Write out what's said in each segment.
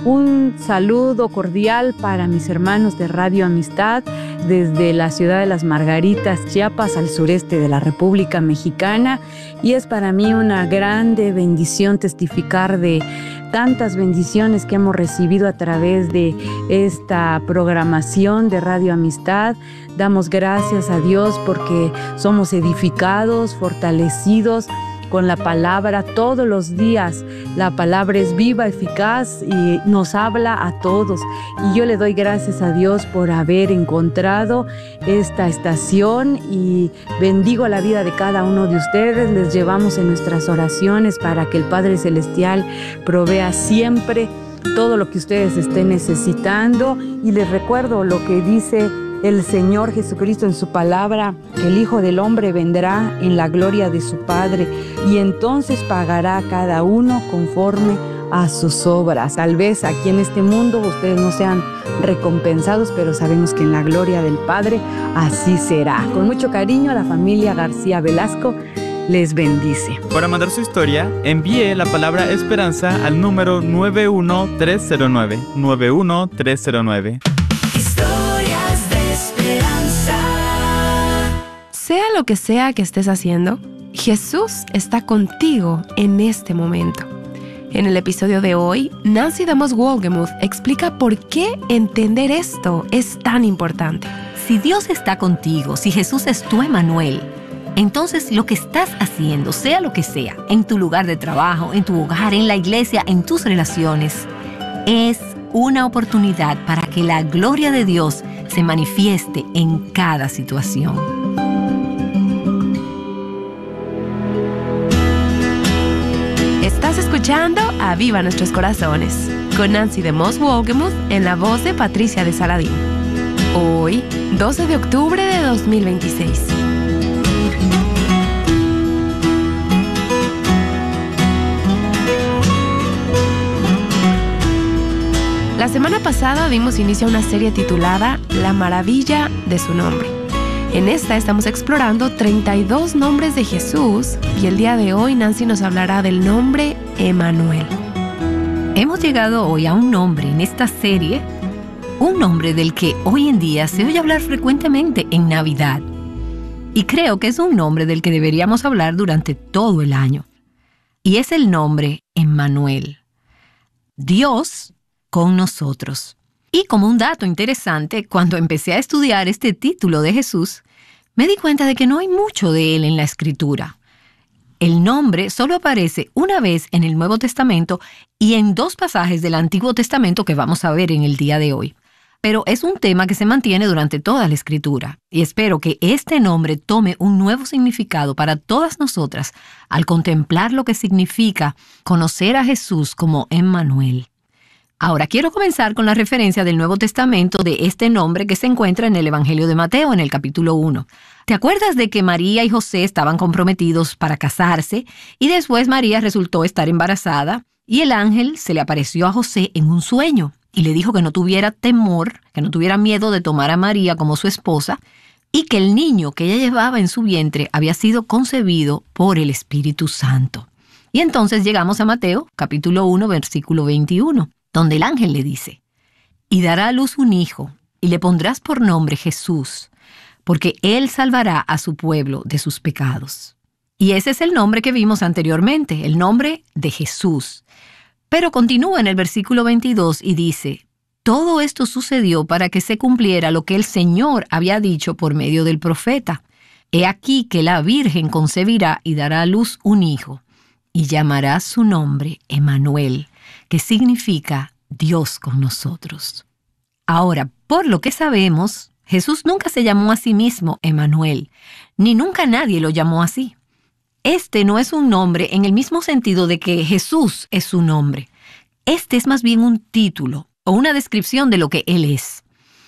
Un saludo cordial para mis hermanos de Radio Amistad desde la ciudad de Las Margaritas, Chiapas, al sureste de la República Mexicana. Y es para mí una grande bendición testificar de tantas bendiciones que hemos recibido a través de esta programación de Radio Amistad. Damos gracias a Dios porque somos edificados, fortalecidos con la palabra todos los días. La palabra es viva, eficaz y nos habla a todos. Y yo le doy gracias a Dios por haber encontrado esta estación y bendigo la vida de cada uno de ustedes. Les llevamos en nuestras oraciones para que el Padre Celestial provea siempre todo lo que ustedes estén necesitando. Y les recuerdo lo que dice el Señor Jesucristo en su palabra, que el Hijo del Hombre vendrá en la gloria de su Padre y entonces pagará a cada uno conforme a sus obras. Tal vez aquí en este mundo ustedes no sean recompensados, pero sabemos que en la gloria del Padre así será. Con mucho cariño, la familia García Velasco les bendice. Para mandar su historia, envíe la palabra esperanza al número 91309. 91309. Sea lo que sea que estés haciendo, Jesús está contigo en este momento. En el episodio de hoy, Nancy DeMoss Wolgemuth explica por qué entender esto es tan importante. Si Dios está contigo, si Jesús es tu Emmanuel, entonces lo que estás haciendo, sea lo que sea, en tu lugar de trabajo, en tu hogar, en la iglesia, en tus relaciones, es una oportunidad para que la gloria de Dios se manifieste en cada situación. Estás escuchando Aviva Nuestros Corazones con Nancy DeMoss Wolgemuth en la voz de Patricia de Saladín. Hoy, 12 de octubre de 2026. La semana pasada dimos inicio a una serie titulada La maravilla de su nombre. En esta estamos explorando 32 nombres de Jesús y el día de hoy Nancy nos hablará del nombre Emmanuel. Hemos llegado hoy a un nombre en esta serie, un nombre del que hoy en día se oye hablar frecuentemente en Navidad. Y creo que es un nombre del que deberíamos hablar durante todo el año. Y es el nombre Emmanuel. Dios con nosotros. Y como un dato interesante, cuando empecé a estudiar este título de Jesús, me di cuenta de que no hay mucho de él en la Escritura. El nombre solo aparece una vez en el Nuevo Testamento y en 2 pasajes del Antiguo Testamento que vamos a ver en el día de hoy. Pero es un tema que se mantiene durante toda la Escritura y espero que este nombre tome un nuevo significado para todas nosotras al contemplar lo que significa conocer a Jesús como Emmanuel. Ahora, quiero comenzar con la referencia del Nuevo Testamento de este nombre que se encuentra en el Evangelio de Mateo, en el capítulo 1. ¿Te acuerdas de que María y José estaban comprometidos para casarse y después María resultó estar embarazada y el ángel se le apareció a José en un sueño y le dijo que no tuviera temor, que no tuviera miedo de tomar a María como su esposa y que el niño que ella llevaba en su vientre había sido concebido por el Espíritu Santo? Y entonces llegamos a Mateo, capítulo 1, versículo 21. Donde el ángel le dice, y dará a luz un hijo, y le pondrás por nombre Jesús, porque él salvará a su pueblo de sus pecados. Y ese es el nombre que vimos anteriormente, el nombre de Jesús. Pero continúa en el versículo 22 y dice, todo esto sucedió para que se cumpliera lo que el Señor había dicho por medio del profeta. He aquí que la Virgen concebirá y dará a luz un hijo, y llamará su nombre Emmanuel, que significa Dios con nosotros. Ahora, por lo que sabemos, Jesús nunca se llamó a sí mismo Emmanuel, ni nunca nadie lo llamó así. Este no es un nombre en el mismo sentido de que Jesús es su nombre. Este es más bien un título o una descripción de lo que Él es.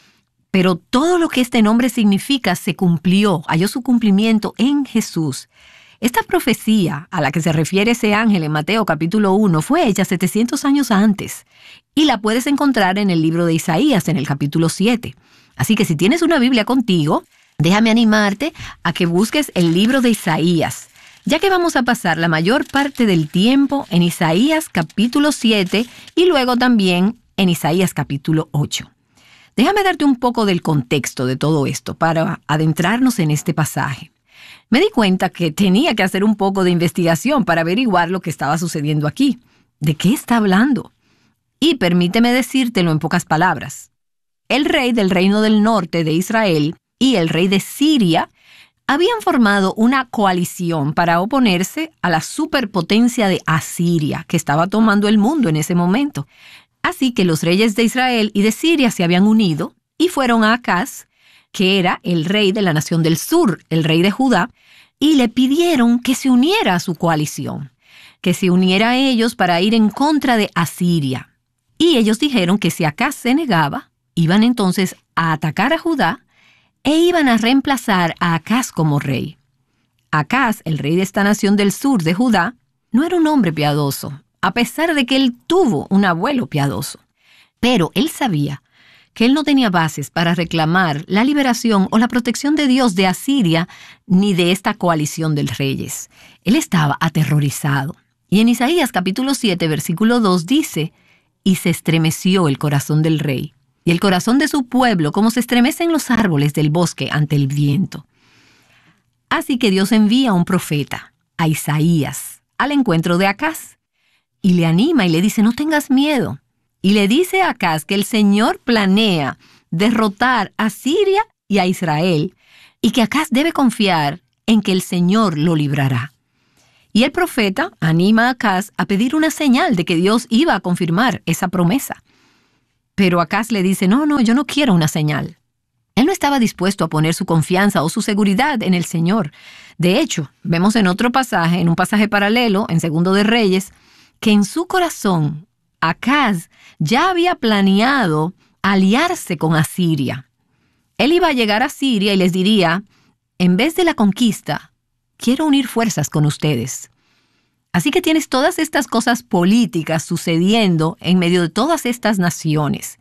Pero todo lo que este nombre significa se cumplió, halló su cumplimiento en Jesús. Esta profecía a la que se refiere ese ángel en Mateo capítulo 1 fue hecha 700 años antes y la puedes encontrar en el libro de Isaías en el capítulo 7. Así que si tienes una Biblia contigo, déjame animarte a que busques el libro de Isaías, ya que vamos a pasar la mayor parte del tiempo en Isaías capítulo 7 y luego también en Isaías capítulo 8. Déjame darte un poco del contexto de todo esto para adentrarnos en este pasaje. Me di cuenta que tenía que hacer un poco de investigación para averiguar lo que estaba sucediendo aquí. ¿De qué está hablando? Y permíteme decírtelo en pocas palabras. El rey del reino del norte de Israel y el rey de Siria habían formado una coalición para oponerse a la superpotencia de Asiria, que estaba tomando el mundo en ese momento. Así que los reyes de Israel y de Siria se habían unido y fueron a Acaz, que era el rey de la nación del sur, el rey de Judá, y le pidieron que se uniera a su coalición, que se uniera a ellos para ir en contra de Asiria. Y ellos dijeron que si Acaz se negaba, iban entonces a atacar a Judá e iban a reemplazar a Acaz como rey. Acaz, el rey de esta nación del sur de Judá, no era un hombre piadoso, a pesar de que él tuvo un abuelo piadoso. Pero él sabía que él no tenía bases para reclamar la liberación o la protección de Dios de Asiria ni de esta coalición de reyes. Él estaba aterrorizado. Y en Isaías capítulo 7, versículo 2 dice, «Y se estremeció el corazón del rey, y el corazón de su pueblo como se estremecen los árboles del bosque ante el viento». Así que Dios envía a un profeta, a Isaías, al encuentro de Acaz, y le anima y le dice, no tengas miedo. Y le dice a Acaz que el Señor planea derrotar a Siria y a Israel, y que Acaz debe confiar en que el Señor lo librará. Y el profeta anima a Acaz a pedir una señal de que Dios iba a confirmar esa promesa. Pero Acaz le dice, no, yo no quiero una señal. Él no estaba dispuesto a poner su confianza o su seguridad en el Señor. De hecho, vemos en otro pasaje, en un pasaje paralelo, en 2 de Reyes, que en su corazón Acaz ya había planeado aliarse con Asiria. Él iba a llegar a Siria y les diría, en vez de la conquista, quiero unir fuerzas con ustedes. Así que tienes todas estas cosas políticas sucediendo en medio de todas estas naciones.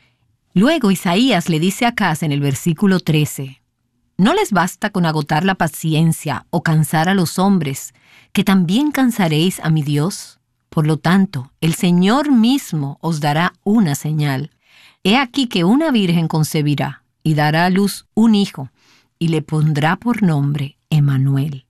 Luego Isaías le dice a Acaz en el versículo 13, «¿No les basta con agotar la paciencia o cansar a los hombres, que también cansaréis a mi Dios? Por lo tanto, el Señor mismo os dará una señal. He aquí que una virgen concebirá y dará a luz un hijo, y le pondrá por nombre Emmanuel».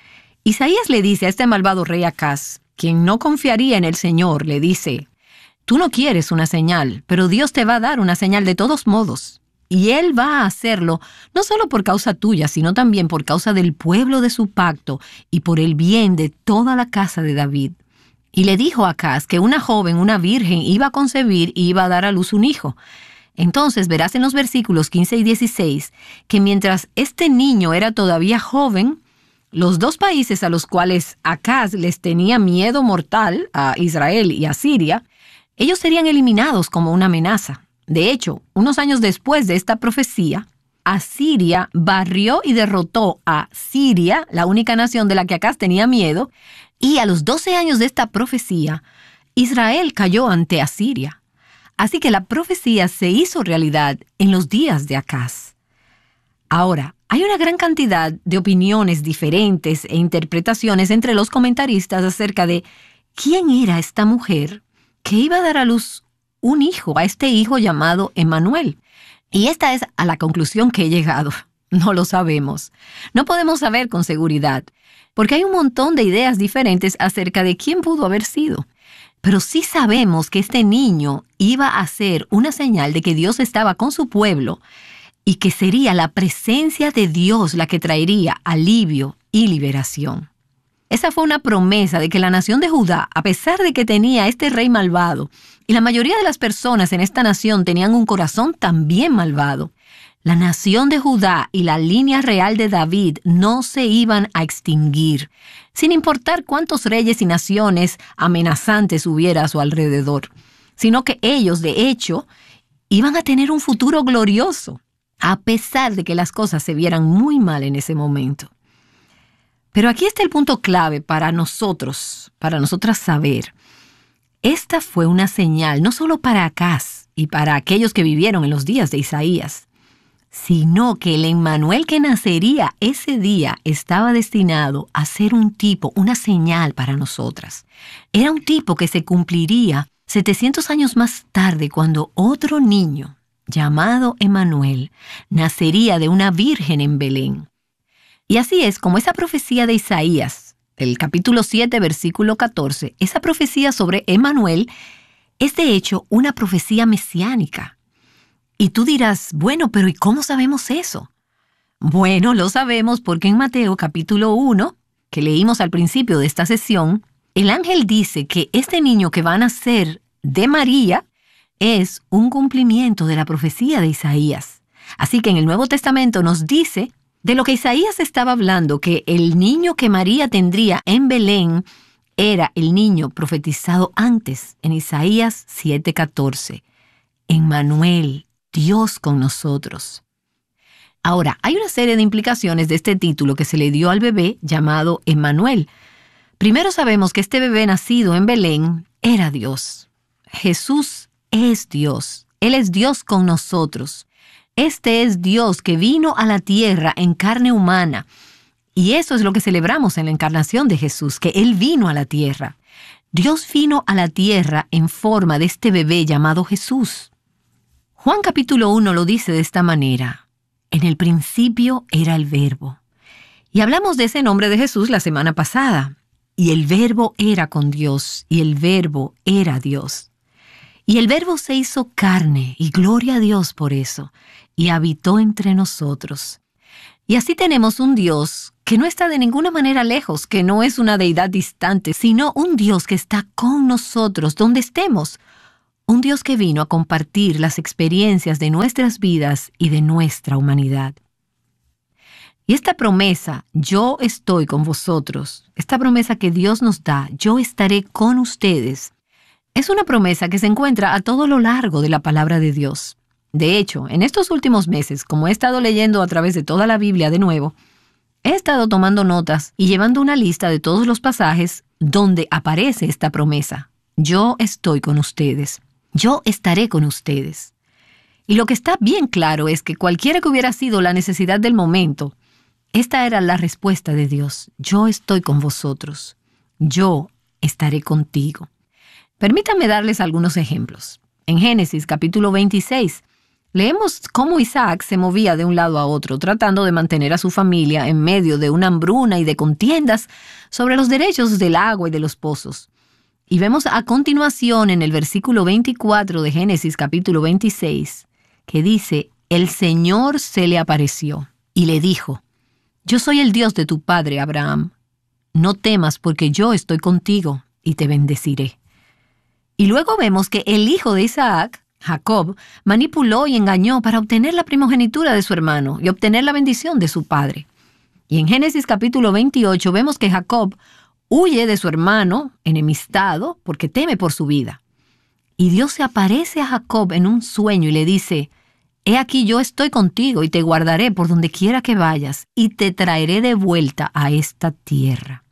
Isaías le dice a este malvado rey Acaz, quien no confiaría en el Señor, le dice, «Tú no quieres una señal, pero Dios te va a dar una señal de todos modos. Y Él va a hacerlo no solo por causa tuya, sino también por causa del pueblo de su pacto y por el bien de toda la casa de David». Y le dijo a Acaz que una joven, una virgen, iba a concebir y iba a dar a luz un hijo. Entonces verás en los versículos 15 y 16 que mientras este niño era todavía joven, los dos países a los cuales Acaz les tenía miedo mortal, a Israel y a Siria, ellos serían eliminados como una amenaza. De hecho, unos años después de esta profecía, Asiria barrió y derrotó a Siria, la única nación de la que Acaz tenía miedo, y a los 12 años de esta profecía, Israel cayó ante Asiria. Así que la profecía se hizo realidad en los días de Acaz. Ahora, hay una gran cantidad de opiniones diferentes e interpretaciones entre los comentaristas acerca de quién era esta mujer que iba a dar a luz un hijo, a este hijo llamado Emmanuel. Y esta es a la conclusión que he llegado. No lo sabemos. No podemos saber con seguridad, porque hay un montón de ideas diferentes acerca de quién pudo haber sido. Pero sí sabemos que este niño iba a ser una señal de que Dios estaba con su pueblo y que sería la presencia de Dios la que traería alivio y liberación. Esa fue una promesa de que la nación de Judá, a pesar de que tenía este rey malvado, y la mayoría de las personas en esta nación tenían un corazón también malvado, la nación de Judá y la línea real de David no se iban a extinguir, sin importar cuántos reyes y naciones amenazantes hubiera a su alrededor, sino que ellos, de hecho, iban a tener un futuro glorioso, a pesar de que las cosas se vieran muy mal en ese momento. Pero aquí está el punto clave para nosotras saber. Esta fue una señal no solo para Acaz y para aquellos que vivieron en los días de Isaías, sino que el Emmanuel que nacería ese día estaba destinado a ser un tipo, una señal para nosotras. Era un tipo que se cumpliría 700 años más tarde, cuando otro niño, llamado Emmanuel, nacería de una virgen en Belén. Y así es como esa profecía de Isaías, el capítulo 7, versículo 14, esa profecía sobre Emmanuel es de hecho una profecía mesiánica. Y tú dirás, bueno, pero ¿y cómo sabemos eso? Bueno, lo sabemos porque en Mateo capítulo 1, que leímos al principio de esta sesión, el ángel dice que este niño que va a nacer de María es un cumplimiento de la profecía de Isaías. Así que en el Nuevo Testamento nos dice de lo que Isaías estaba hablando, que el niño que María tendría en Belén era el niño profetizado antes en Isaías 7:14. Emmanuel, Dios con nosotros. Ahora, hay una serie de implicaciones de este título que se le dio al bebé llamado Emmanuel. Primero sabemos que este bebé nacido en Belén era Dios. Jesús es Dios. Él es Dios con nosotros. Este es Dios que vino a la tierra en carne humana. Y eso es lo que celebramos en la encarnación de Jesús, que Él vino a la tierra. Dios vino a la tierra en forma de este bebé llamado Jesús. Juan capítulo 1 lo dice de esta manera. En el principio era el Verbo. Y hablamos de ese nombre de Jesús la semana pasada. Y el Verbo era con Dios, y el Verbo era Dios. Y el Verbo se hizo carne, y gloria a Dios por eso, y habitó entre nosotros. Y así tenemos un Dios que no está de ninguna manera lejos, que no es una deidad distante, sino un Dios que está con nosotros donde estemos. Un Dios que vino a compartir las experiencias de nuestras vidas y de nuestra humanidad. Y esta promesa, yo estoy con vosotros, esta promesa que Dios nos da, yo estaré con ustedes, es una promesa que se encuentra a todo lo largo de la palabra de Dios. De hecho, en estos últimos meses, como he estado leyendo a través de toda la Biblia de nuevo, he estado tomando notas y llevando una lista de todos los pasajes donde aparece esta promesa. Yo estoy con ustedes. Yo estaré con ustedes. Y lo que está bien claro es que cualquiera que hubiera sido la necesidad del momento, esta era la respuesta de Dios. Yo estoy con vosotros. Yo estaré contigo. Permítanme darles algunos ejemplos. En Génesis capítulo 26, leemos cómo Isaac se movía de un lado a otro, tratando de mantener a su familia en medio de una hambruna y de contiendas sobre los derechos del agua y de los pozos. Y vemos a continuación en el versículo 24 de Génesis capítulo 26, que dice, el Señor se le apareció y le dijo, yo soy el Dios de tu padre Abraham. No temas porque yo estoy contigo y te bendeciré. Y luego vemos que el hijo de Isaac, Jacob, manipuló y engañó para obtener la primogenitura de su hermano y obtener la bendición de su padre. Y en Génesis capítulo 28 vemos que Jacob huye de su hermano, enemistado, porque teme por su vida. Y Dios se aparece a Jacob en un sueño y le dice, he aquí yo estoy contigo y te guardaré por donde quiera que vayas y te traeré de vuelta a esta tierra.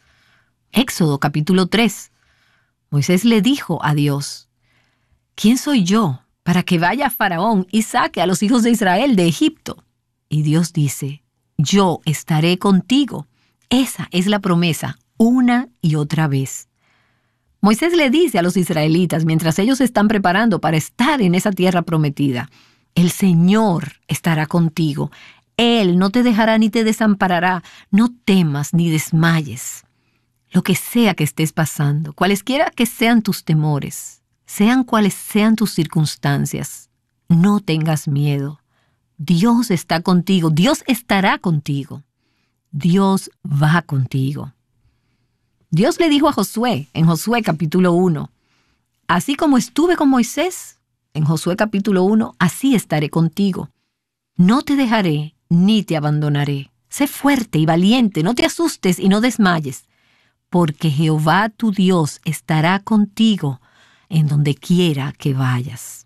Éxodo capítulo 3. Moisés le dijo a Dios, ¿quién soy yo para que vaya a Faraón y saque a los hijos de Israel de Egipto? Y Dios dice, yo estaré contigo. Esa es la promesa, una y otra vez. Moisés le dice a los israelitas, mientras ellos se están preparando para estar en esa tierra prometida, el Señor estará contigo. Él no te dejará ni te desamparará. No temas ni desmayes. Lo que sea que estés pasando, cualesquiera que sean tus temores, sean cuales sean tus circunstancias, no tengas miedo. Dios está contigo, Dios estará contigo. Dios va contigo. Dios le dijo a Josué, en Josué capítulo 1, así como estuve con Moisés, en Josué capítulo 1, así estaré contigo. No te dejaré ni te abandonaré. Sé fuerte y valiente, no te asustes y no desmayes, porque Jehová tu Dios estará contigo en donde quiera que vayas.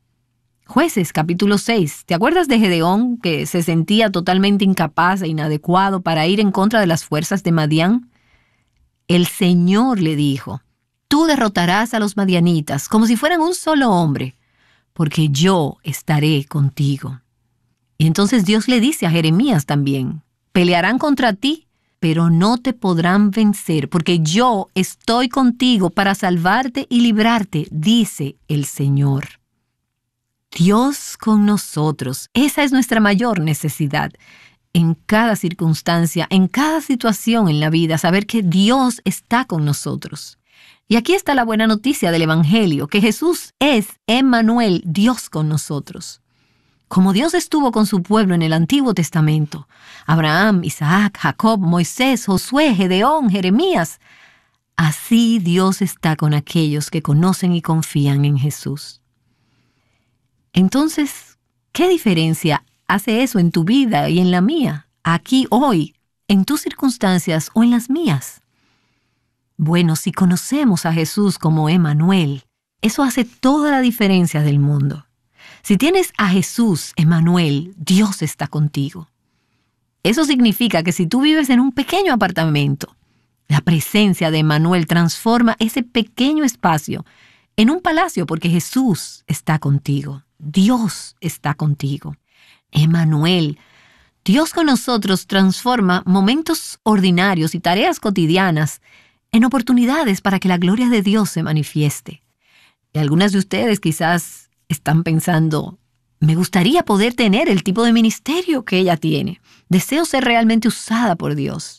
Jueces capítulo 6. ¿Te acuerdas de Gedeón, que se sentía totalmente incapaz e inadecuado para ir en contra de las fuerzas de Madián? El Señor le dijo, tú derrotarás a los madianitas como si fueran un solo hombre, porque yo estaré contigo. Y entonces Dios le dice a Jeremías también, pelearán contra ti, pero no te podrán vencer, porque yo estoy contigo para salvarte y librarte, dice el Señor. Dios con nosotros, esa es nuestra mayor necesidad. En cada circunstancia, en cada situación en la vida, saber que Dios está con nosotros. Y aquí está la buena noticia del Evangelio, que Jesús es Emmanuel, Dios con nosotros. Como Dios estuvo con su pueblo en el Antiguo Testamento, Abraham, Isaac, Jacob, Moisés, Josué, Gedeón, Jeremías, así Dios está con aquellos que conocen y confían en Jesús. Entonces, ¿qué diferencia hace eso en tu vida y en la mía, aquí, hoy, en tus circunstancias o en las mías? Bueno, si conocemos a Jesús como Emmanuel, eso hace toda la diferencia del mundo. Si tienes a Jesús, Emmanuel, Dios está contigo. Eso significa que si tú vives en un pequeño apartamento, la presencia de Emmanuel transforma ese pequeño espacio en un palacio porque Jesús está contigo. Dios está contigo. Emmanuel, Dios con nosotros transforma momentos ordinarios y tareas cotidianas en oportunidades para que la gloria de Dios se manifieste. Y algunas de ustedes quizás están pensando, me gustaría poder tener el tipo de ministerio que ella tiene. Deseo ser realmente usada por Dios.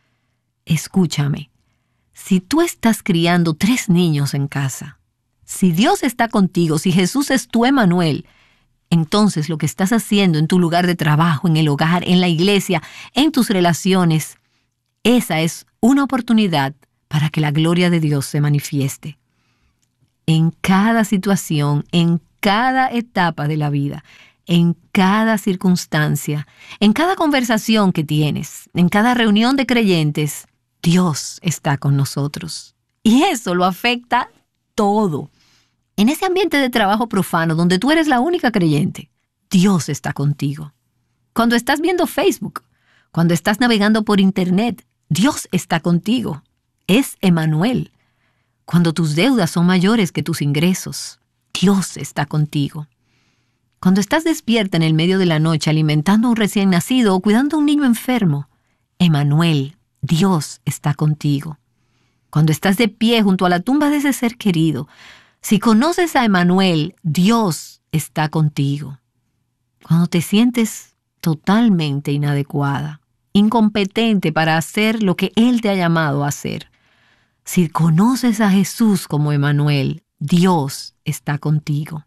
Escúchame, si tú estás criando 3 niños en casa, si Dios está contigo, si Jesús es tu Emmanuel, entonces lo que estás haciendo en tu lugar de trabajo, en el hogar, en la iglesia, en tus relaciones, esa es una oportunidad para que la gloria de Dios se manifieste. En cada situación, en cada etapa de la vida, en cada circunstancia, en cada conversación que tienes, en cada reunión de creyentes, Dios está con nosotros. Y eso lo afecta todo. En ese ambiente de trabajo profano donde tú eres la única creyente, Dios está contigo. Cuando estás viendo Facebook, cuando estás navegando por Internet, Dios está contigo. Es Emmanuel. Cuando tus deudas son mayores que tus ingresos, Dios está contigo. Cuando estás despierta en el medio de la noche alimentando a un recién nacido o cuidando a un niño enfermo, Emmanuel, Dios está contigo. Cuando estás de pie junto a la tumba de ese ser querido, si conoces a Emmanuel, Dios está contigo. Cuando te sientes totalmente inadecuada, incompetente para hacer lo que Él te ha llamado a hacer, si conoces a Jesús como Emmanuel, Dios está contigo.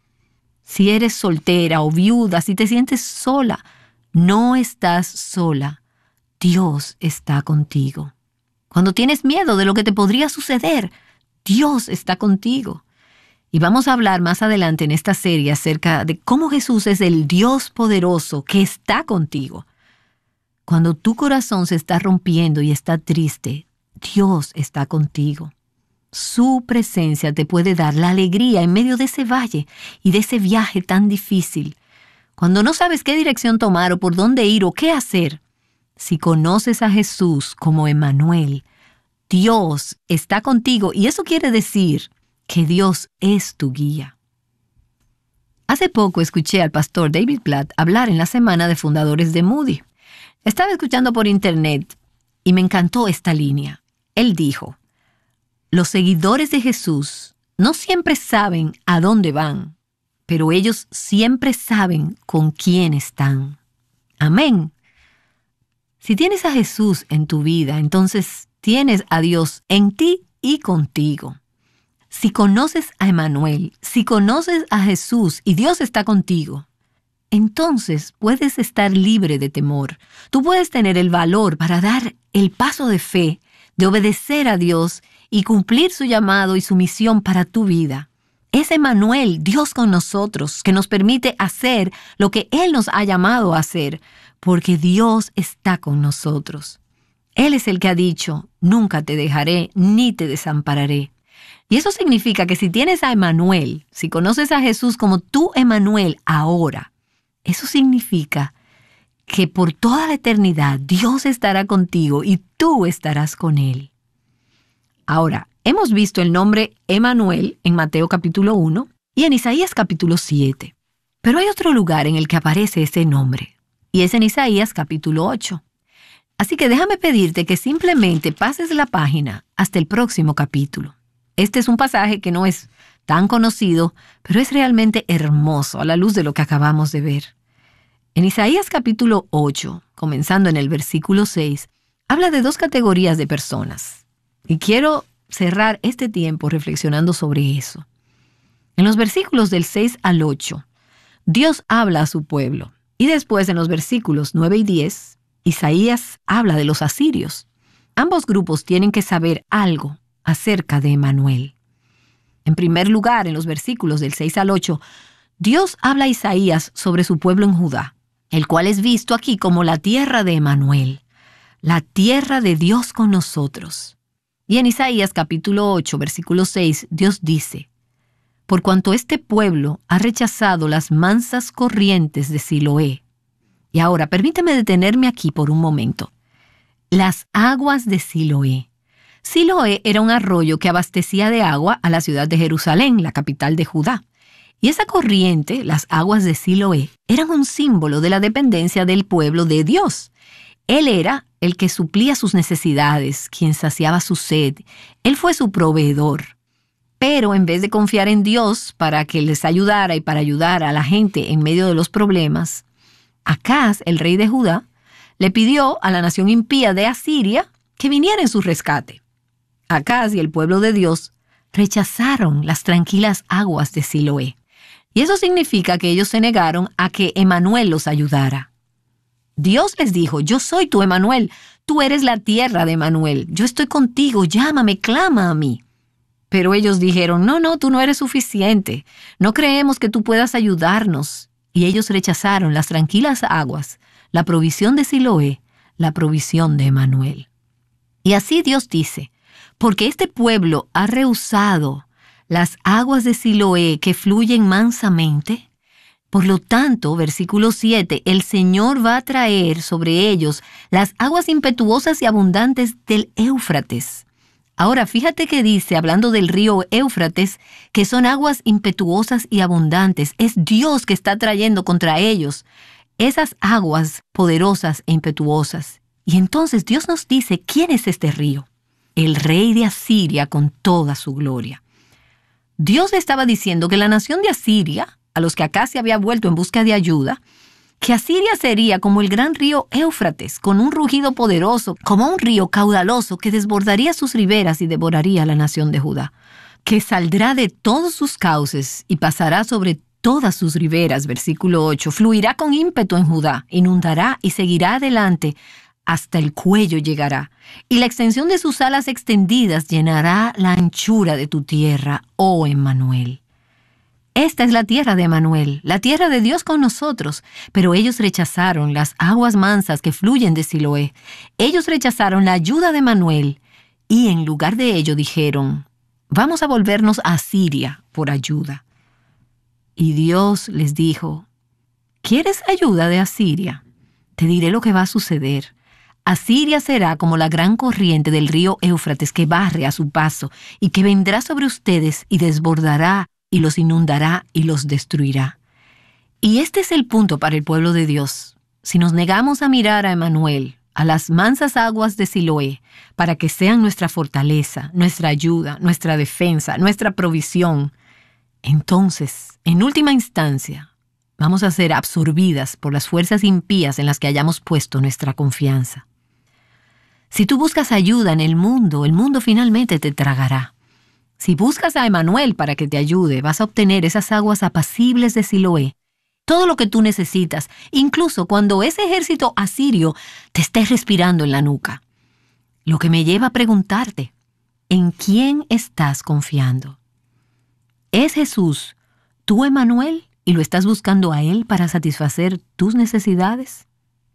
Si eres soltera o viuda, si te sientes sola, no estás sola. Dios está contigo. Cuando tienes miedo de lo que te podría suceder, Dios está contigo. Y vamos a hablar más adelante en esta serie acerca de cómo Jesús es el Dios poderoso que está contigo. Cuando tu corazón se está rompiendo y está triste, Dios está contigo. Su presencia te puede dar la alegría en medio de ese valle y de ese viaje tan difícil. Cuando no sabes qué dirección tomar o por dónde ir o qué hacer, si conoces a Jesús como Emmanuel, Dios está contigo y eso quiere decir que Dios es tu guía. Hace poco escuché al pastor David Platt hablar en la semana de fundadores de Moody. Estaba escuchando por internet y me encantó esta línea. Él dijo, los seguidores de Jesús no siempre saben a dónde van, pero ellos siempre saben con quién están. Amén. Si tienes a Jesús en tu vida, entonces tienes a Dios en ti y contigo. Si conoces a Emmanuel, si conoces a Jesús y Dios está contigo, entonces puedes estar libre de temor. Tú puedes tener el valor para dar el paso de fe, de obedecer a Dios y cumplir su llamado y su misión para tu vida. Es Emmanuel, Dios con nosotros, que nos permite hacer lo que Él nos ha llamado a hacer, porque Dios está con nosotros. Él es el que ha dicho, nunca te dejaré ni te desampararé. Y eso significa que si tienes a Emmanuel, si conoces a Jesús como tu Emmanuel ahora, eso significa que por toda la eternidad Dios estará contigo y tú estarás con Él. Ahora, hemos visto el nombre Emmanuel en Mateo capítulo 1 y en Isaías capítulo 7. Pero hay otro lugar en el que aparece ese nombre, y es en Isaías capítulo 8. Así que déjame pedirte que simplemente pases la página hasta el próximo capítulo. Este es un pasaje que no es tan conocido, pero es realmente hermoso a la luz de lo que acabamos de ver. En Isaías capítulo 8, comenzando en el versículo 6, habla de dos categorías de personas. Y quiero cerrar este tiempo reflexionando sobre eso. En los versículos del 6 al 8, Dios habla a su pueblo. Y después en los versículos 9 y 10, Isaías habla de los asirios. Ambos grupos tienen que saber algo acerca de Emanuel. En primer lugar, en los versículos del 6 al 8, Dios habla a Isaías sobre su pueblo en Judá, el cual es visto aquí como la tierra de Emanuel, la tierra de Dios con nosotros. Y en Isaías capítulo 8, versículo 6, Dios dice: por cuanto este pueblo ha rechazado las mansas corrientes de Siloé. Y ahora, permíteme detenerme aquí por un momento. Las aguas de Siloé. Siloé era un arroyo que abastecía de agua a la ciudad de Jerusalén, la capital de Judá. Y esa corriente, las aguas de Siloé, eran un símbolo de la dependencia del pueblo de Dios. Él era el que suplía sus necesidades, quien saciaba su sed. Él fue su proveedor. Pero en vez de confiar en Dios para que les ayudara y para ayudar a la gente en medio de los problemas, Acaz, el rey de Judá, le pidió a la nación impía de Asiria que viniera en su rescate. Acaz y el pueblo de Dios rechazaron las tranquilas aguas de Siloé. Y eso significa que ellos se negaron a que Emanuel los ayudara. Dios les dijo: yo soy tu Emanuel, tú eres la tierra de Emanuel, yo estoy contigo, llámame, clama a mí. Pero ellos dijeron: no, tú no eres suficiente, no creemos que tú puedas ayudarnos. Y ellos rechazaron las tranquilas aguas, la provisión de Siloé, la provisión de Emanuel. Y así Dios dice: porque este pueblo ha rehusado las aguas de Siloé que fluyen mansamente, por lo tanto, versículo 7, el Señor va a traer sobre ellos las aguas impetuosas y abundantes del Éufrates. Ahora, fíjate que dice, hablando del río Éufrates, que son aguas impetuosas y abundantes. Es Dios que está trayendo contra ellos esas aguas poderosas e impetuosas. Y entonces Dios nos dice: ¿quién es este río? El rey de Asiria con toda su gloria. Dios le estaba diciendo que la nación de Asiria, a los que Acaz se había vuelto en busca de ayuda, que Asiria sería como el gran río Éufrates, con un rugido poderoso, como un río caudaloso que desbordaría sus riberas y devoraría a la nación de Judá, que saldrá de todos sus cauces y pasará sobre todas sus riberas, versículo 8, fluirá con ímpetu en Judá, inundará y seguirá adelante, hasta el cuello llegará, y la extensión de sus alas extendidas llenará la anchura de tu tierra, oh Emmanuel. Esta es la tierra de Emanuel, la tierra de Dios con nosotros, pero ellos rechazaron las aguas mansas que fluyen de Siloé. Ellos rechazaron la ayuda de Emanuel y en lugar de ello dijeron: vamos a volvernos a Asiria por ayuda. Y Dios les dijo: ¿quieres ayuda de Asiria? Te diré lo que va a suceder. Asiria será como la gran corriente del río Éufrates que barre a su paso y que vendrá sobre ustedes y desbordará y los inundará y los destruirá. Y este es el punto para el pueblo de Dios. Si nos negamos a mirar a Emanuel, a las mansas aguas de Siloé, para que sean nuestra fortaleza, nuestra ayuda, nuestra defensa, nuestra provisión, entonces, en última instancia, vamos a ser absorbidas por las fuerzas impías en las que hayamos puesto nuestra confianza. Si tú buscas ayuda en el mundo finalmente te tragará. Si buscas a Emanuel para que te ayude, vas a obtener esas aguas apacibles de Siloé, todo lo que tú necesitas, incluso cuando ese ejército asirio te esté respirando en la nuca. Lo que me lleva a preguntarte: ¿en quién estás confiando? ¿Es Jesús tu Emanuel y lo estás buscando a Él para satisfacer tus necesidades?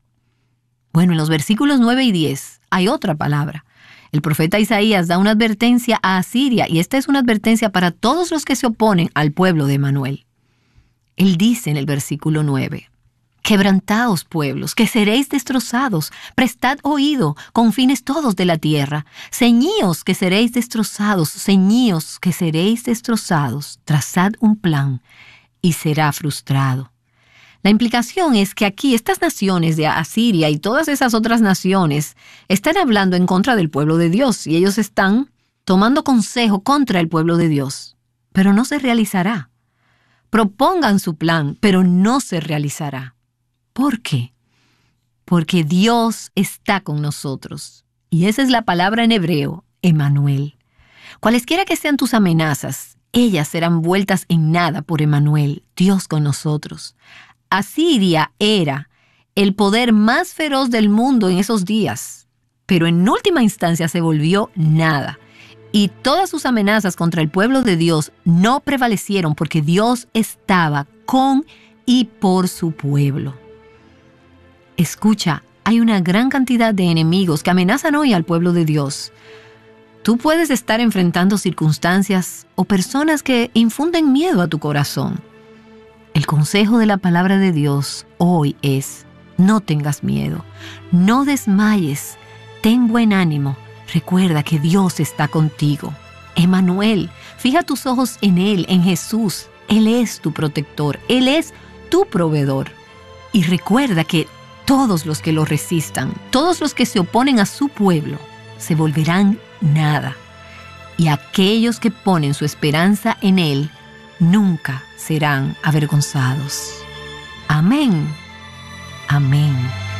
Bueno, en los versículos 9 y 10 hay otra palabra. El profeta Isaías da una advertencia a Asiria, y esta es una advertencia para todos los que se oponen al pueblo de Emanuel. Él dice en el versículo 9: quebrantaos, pueblos, que seréis destrozados, prestad oído, confines todos de la tierra, ceñíos que seréis destrozados, ceñíos que seréis destrozados, trazad un plan, y será frustrado. La implicación es que aquí estas naciones de Asiria y todas esas otras naciones están hablando en contra del pueblo de Dios y ellos están tomando consejo contra el pueblo de Dios. Pero no se realizará. Propongan su plan, pero no se realizará. ¿Por qué? Porque Dios está con nosotros. Y esa es la palabra en hebreo, Emmanuel. Cualesquiera que sean tus amenazas, ellas serán vueltas en nada por Emmanuel, Dios con nosotros. Asiria era el poder más feroz del mundo en esos días, pero en última instancia se volvió nada. Y todas sus amenazas contra el pueblo de Dios no prevalecieron porque Dios estaba con y por su pueblo. Escucha, hay una gran cantidad de enemigos que amenazan hoy al pueblo de Dios. Tú puedes estar enfrentando circunstancias o personas que infunden miedo a tu corazón. El consejo de la palabra de Dios hoy es: no tengas miedo, no desmayes, ten buen ánimo. Recuerda que Dios está contigo. Emmanuel, fija tus ojos en Él, en Jesús. Él es tu protector, Él es tu proveedor. Y recuerda que todos los que lo resistan, todos los que se oponen a su pueblo, se volverán nada. Y aquellos que ponen su esperanza en Él, nunca serán avergonzados. Amén. Amén.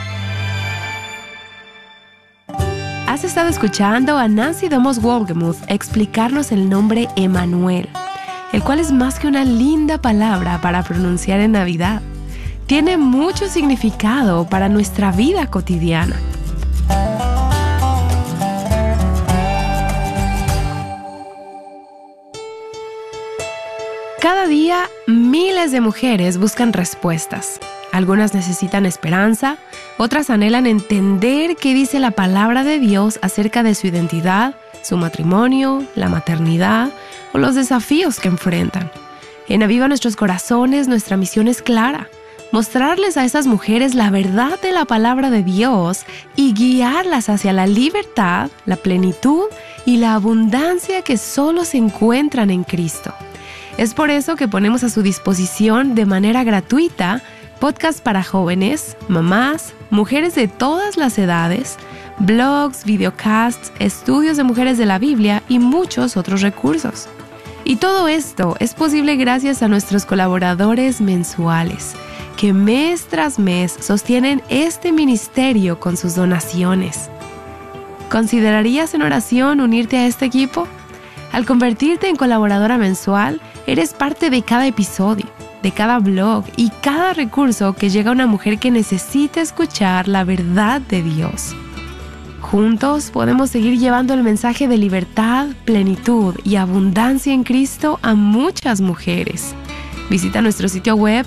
Has estado escuchando a Nancy DeMoss Wolgemuth explicarnos el nombre Emmanuel, el cual es más que una linda palabra para pronunciar en Navidad. Tiene mucho significado para nuestra vida cotidiana. Cada día, miles de mujeres buscan respuestas. Algunas necesitan esperanza, otras anhelan entender qué dice la palabra de Dios acerca de su identidad, su matrimonio, la maternidad o los desafíos que enfrentan. En Aviva Nuestros Corazones, nuestra misión es clara: mostrarles a esas mujeres la verdad de la palabra de Dios y guiarlas hacia la libertad, la plenitud y la abundancia que solo se encuentran en Cristo. Es por eso que ponemos a su disposición de manera gratuita podcasts para jóvenes, mamás, mujeres de todas las edades, blogs, videocasts, estudios de mujeres de la Biblia y muchos otros recursos. Y todo esto es posible gracias a nuestros colaboradores mensuales, que mes tras mes sostienen este ministerio con sus donaciones. ¿Considerarías en oración unirte a este equipo? Al convertirte en colaboradora mensual, eres parte de cada episodio, de cada blog y cada recurso que llega a una mujer que necesita escuchar la verdad de Dios. Juntos podemos seguir llevando el mensaje de libertad, plenitud y abundancia en Cristo a muchas mujeres. Visita nuestro sitio web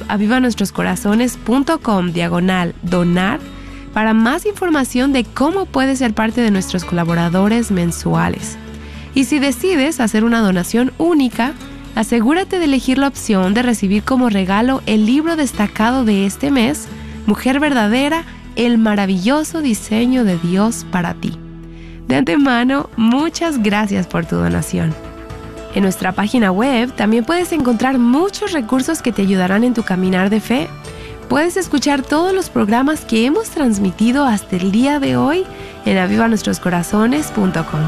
avivanuestroscorazones.com/donar para más información de cómo puedes ser parte de nuestros colaboradores mensuales. Y si decides hacer una donación única, asegúrate de elegir la opción de recibir como regalo el libro destacado de este mes, Mujer Verdadera, el maravilloso diseño de Dios para ti. De antemano, muchas gracias por tu donación. En nuestra página web también puedes encontrar muchos recursos que te ayudarán en tu caminar de fe. Puedes escuchar todos los programas que hemos transmitido hasta el día de hoy en avivanuestroscorazones.com.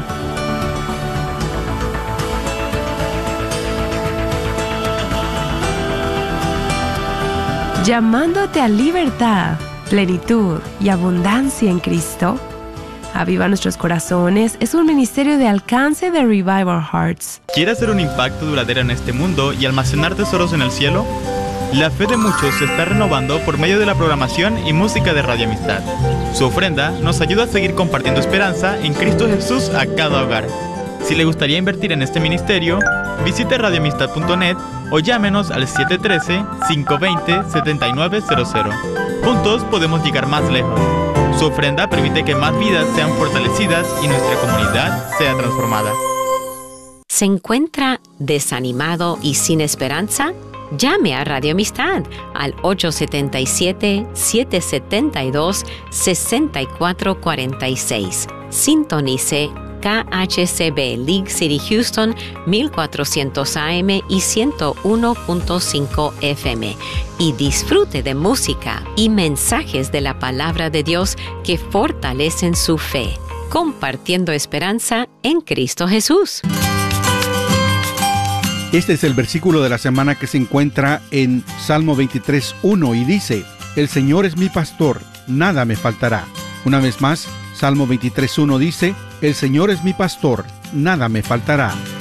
Llamándote a libertad, plenitud y abundancia en Cristo. Aviva Nuestros Corazones es un ministerio de alcance de Revive Our Hearts. ¿Quieres hacer un impacto duradero en este mundo y almacenar tesoros en el cielo? La fe de muchos se está renovando por medio de la programación y música de Radio Amistad. Su ofrenda nos ayuda a seguir compartiendo esperanza en Cristo Jesús a cada hogar. Si le gustaría invertir en este ministerio, visite radioamistad.net o llámenos al 713-520-7900. Juntos podemos llegar más lejos. Su ofrenda permite que más vidas sean fortalecidas y nuestra comunidad sea transformada. ¿Se encuentra desanimado y sin esperanza? Llame a Radio Amistad al 877-772-6446. Sintonice KHCB League City Houston 1400 AM y 101.5 FM. Y disfrute de música y mensajes de la palabra de Dios que fortalecen su fe, compartiendo esperanza en Cristo Jesús. Este es el versículo de la semana que se encuentra en Salmo 23:1 y dice: El Señor es mi pastor, nada me faltará. Una vez más, Salmo 23:1 dice: El Señor es mi pastor, nada me faltará.